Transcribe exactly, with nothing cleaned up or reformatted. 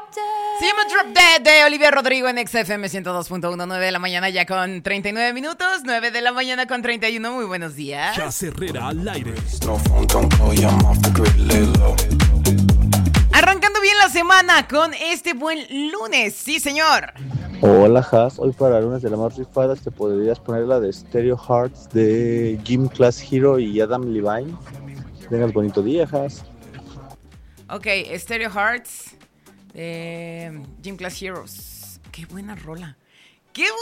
Se llama Drop Dead de Olivia Rodrigo en X F M ciento dos punto uno, nueve de la mañana ya con treinta y nueve minutos, nueve de la mañana con treinta y uno. Muy buenos días. Jazz Herrera al aire. Arrancando bien la semana con este buen lunes, sí señor. Hola Has, hoy para lunes de la más rifadas te podrías poner la de Stereo Hearts de Gym Class Hero y Adam Levine. Tengas bonito día, Has. Ok, Stereo Hearts de Gym Class Heroes. Qué buena rola. Qué